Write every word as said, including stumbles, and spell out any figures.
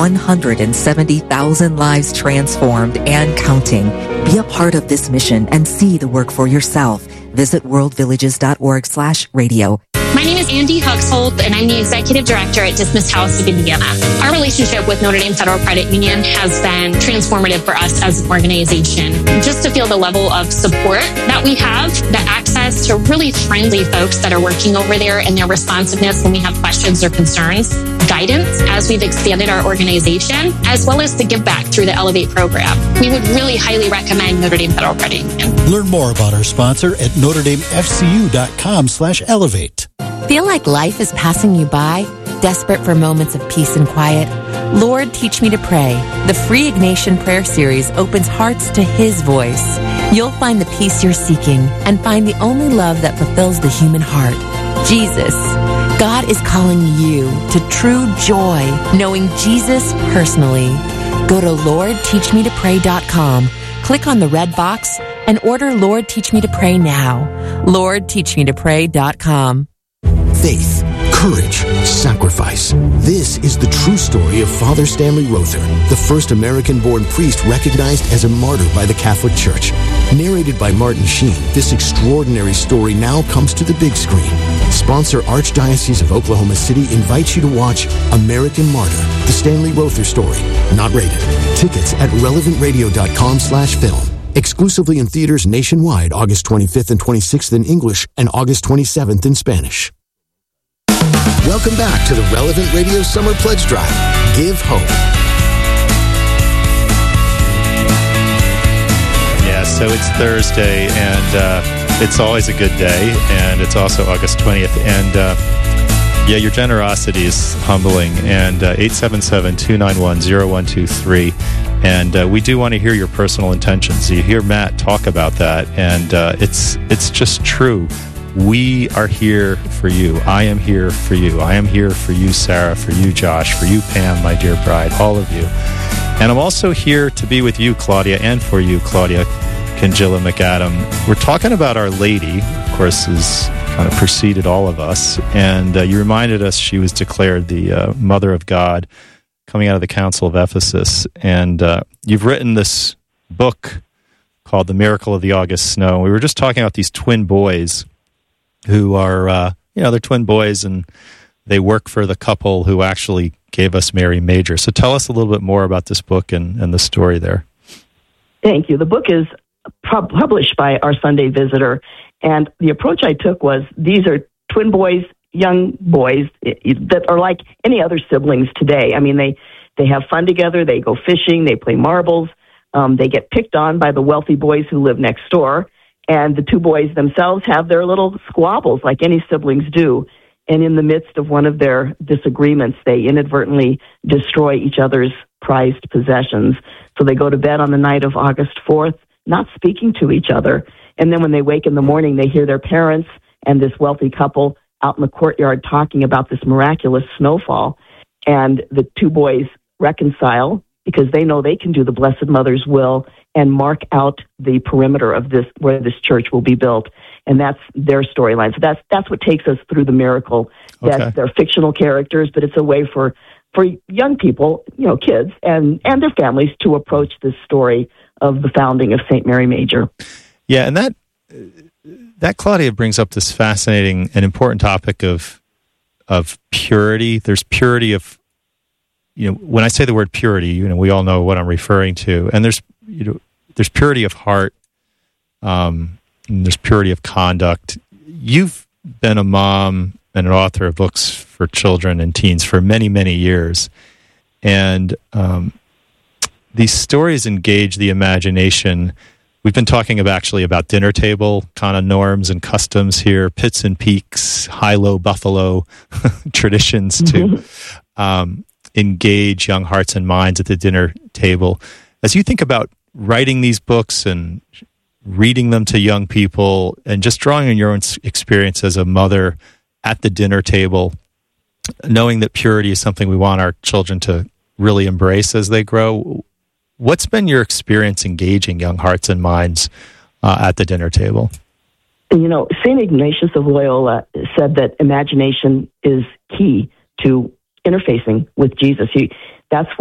one hundred seventy thousand lives transformed and counting. Be a part of this mission and see the work for yourself. Visit worldvillages.org slash radio. My name is Andy Huxhold, and I'm the Executive Director at Dismiss House of Indiana. Our relationship with Notre Dame Federal Credit Union has been transformative for us as an organization. Just to feel the level of support that we have, the access to really friendly folks that are working over there, and their responsiveness when we have questions or concerns, guidance as we've expanded our organization, as well as the give back through the Elevate program. We would really highly recommend Notre Dame Federal Credit Union. Learn more about our sponsor at notre dame f c u dot com slash elevate. Feel like life is passing you by? Desperate for moments of peace and quiet? Lord, Teach Me to Pray. The free Ignatian prayer series opens hearts to His voice. You'll find the peace you're seeking and find the only love that fulfills the human heart, Jesus. God is calling you to true joy, knowing Jesus personally. Go to lord teach me to pray dot com, click on the red box, and order Lord Teach Me to Pray now. lord teach me to pray dot com. Faith, courage, sacrifice. This is the true story of Father Stanley Rother, the first American-born priest recognized as a martyr by the Catholic Church. Narrated by Martin Sheen, this extraordinary story now comes to the big screen. Sponsor Archdiocese of Oklahoma City invites you to watch American Martyr, the Stanley Rother story. Not rated. Tickets at relevant radio dot com slash film. Exclusively in theaters nationwide August twenty-fifth and twenty-sixth in English and August twenty-seventh in Spanish. Welcome back to the Relevant Radio Summer Pledge Drive. Give hope. Yeah, so it's Thursday, and uh, it's always a good day, and it's also August twentieth, and uh, yeah, your generosity is humbling, and uh, eight seven seven, two nine one, zero one two three, and uh, we do want to hear your personal intentions. You hear Matt talk about that, and uh, it's it's just true. We are here for you. I am here for you. I am here for you, Sarah, for you, Josh, for you, Pam, my dear bride, all of you. And I'm also here to be with you, Claudia, and for you, Claudia Kangilla McAdam. We're talking about Our Lady, of course, has kind of preceded all of us. And uh, you reminded us she was declared the uh, Mother of God coming out of the Council of Ephesus. And uh, you've written this book called The Miracle of the August Snow. We were just talking about these twin boys who are, uh, you know, they're twin boys, and they work for the couple who actually gave us Mary Major. So tell us a little bit more about this book and, and the story there. Thank you. The book is pub- published by Our Sunday Visitor, and the approach I took was these are twin boys, young boys that are like any other siblings today. I mean, they, they have fun together, they go fishing, they play marbles, um, they get picked on by the wealthy boys who live next door. And the two boys themselves have their little squabbles like any siblings do. And in the midst of one of their disagreements, they inadvertently destroy each other's prized possessions. So they go to bed on the night of August fourth, not speaking to each other. And then when they wake in the morning, they hear their parents and this wealthy couple out in the courtyard talking about this miraculous snowfall. And the two boys reconcile because they know they can do the Blessed Mother's will and mark out the perimeter of this, where this church will be built. And that's their storyline. So that's that's what takes us through the miracle. That Okay. they're fictional characters, but it's a way for, for young people, you know, kids and, and their families to approach this story of the founding of Saint Mary Major. Yeah, and that, that Claudia brings up this fascinating and important topic of of purity. There's purity of, you know, when I say the word purity, you know, we all know what I'm referring to. And there's, you know, there's purity of heart, um, and there's purity of conduct. You've been a mom and an author of books for children and teens for many, many years. And um, these stories engage the imagination. We've been talking about actually about dinner table kind of norms and customs here, pits and peaks, high-low buffalo traditions to um, engage young hearts and minds at the dinner table. As you think about writing these books and reading them to young people and just drawing on your own experience as a mother at the dinner table, knowing that purity is something we want our children to really embrace as they grow, what's been your experience engaging young hearts and minds uh, at the dinner table? You know, Saint Ignatius of Loyola said that imagination is key to interfacing with Jesus. He, that's